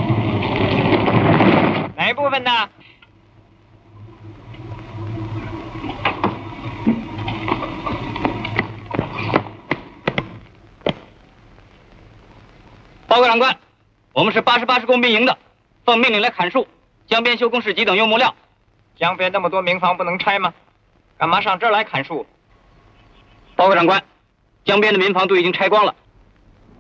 哪一部分的？ 报告长官，我们是88师工兵营的，奉命令来砍树、江边修工事级等用木料。 江边那么多民房不能拆吗？干嘛上这儿来砍树？ 报告长官，江边的民房都已经拆光了，